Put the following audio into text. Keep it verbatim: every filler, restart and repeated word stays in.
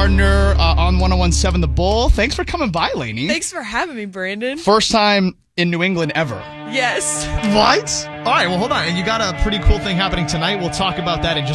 Gardner uh, on one oh one point seven The Bull. Thanks for coming by, Lainey. Thanks for having me, Brandon. First time in New England ever. Yes. What? All right, well, hold on. And you got a pretty cool thing happening tonight. We'll talk about that in just